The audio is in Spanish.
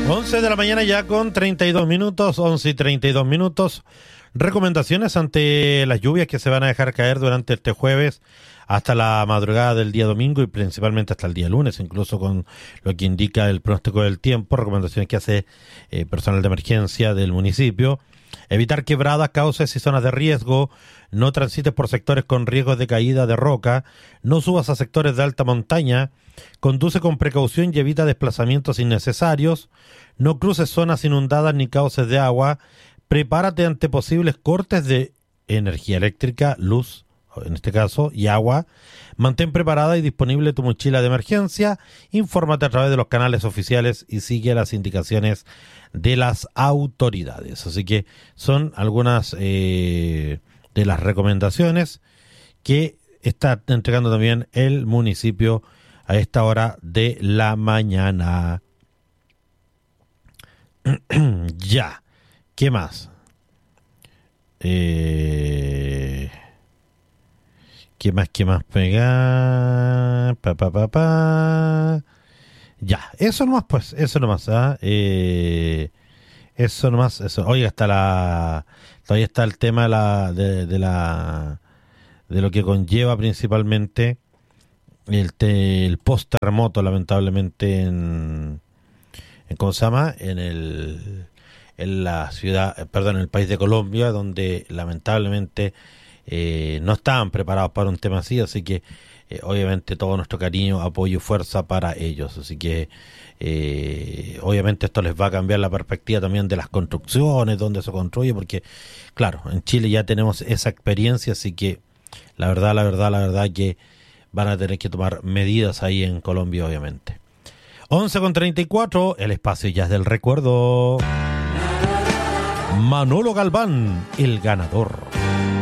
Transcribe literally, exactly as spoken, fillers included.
once de la mañana ya con treinta y dos minutos, once y treinta y dos minutos. Recomendaciones ante las lluvias que se van a dejar caer durante este jueves hasta la madrugada del día domingo y principalmente hasta el día lunes, incluso con lo que indica el pronóstico del tiempo. Recomendaciones que hace eh, personal de emergencia del municipio. Evitar quebradas, cauces y zonas de riesgo. No transites por sectores con riesgos de caída de roca. No subas a sectores de alta montaña. Conduce con precaución y evita desplazamientos innecesarios. No cruces zonas inundadas ni cauces de agua. Prepárate ante posibles cortes de energía eléctrica, luz, en este caso, y agua. Mantén preparada y disponible tu mochila de emergencia. Infórmate a través de los canales oficiales y sigue las indicaciones de las autoridades. Así que son algunas eh, de las recomendaciones que está entregando también el municipio a esta hora de la mañana. Ya. ¿Qué más? Eh, ¿Qué más? ¿Qué más pegar? Pa, pa, pa, pa. Ya, eso nomás, pues, eso nomás. ¿Ah? Eh, eso nomás. Eso. Oiga, hasta la. Todavía está el tema de la, de, de la de lo que conlleva principalmente el, te, el post terremoto, lamentablemente en, en ¿cómo se llama? En el en la ciudad, perdón, en el país de Colombia, donde lamentablemente eh, no estaban preparados para un tema así, así que eh, obviamente todo nuestro cariño, apoyo y fuerza para ellos, así que eh, obviamente esto les va a cambiar la perspectiva también de las construcciones, donde se construye, porque claro, en Chile ya tenemos esa experiencia, así que la verdad, la verdad, la verdad que van a tener que tomar medidas ahí en Colombia, obviamente. once con treinta y cuatro, el espacio ya es del recuerdo. Manolo Galván, el ganador.